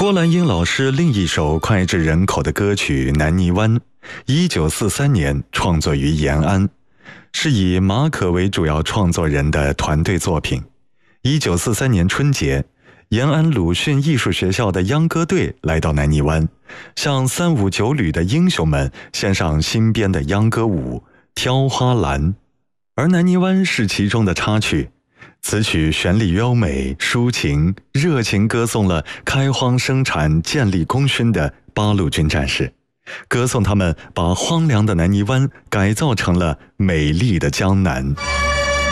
郭兰英老师另一首脍炙人口的歌曲《南泥湾》，1943年创作于延安，是以马可为主要创作人的团队作品。1943年春节，延安鲁迅艺术学校的秧歌队来到南泥湾，向359旅的英雄们献上新编的秧歌舞《挑花篮》，而南泥湾是其中的插曲。此曲旋律优美抒情，热情歌颂了开荒生产建立功勋的八路军战士，歌颂他们把荒凉的南泥湾改造成了美丽的江南。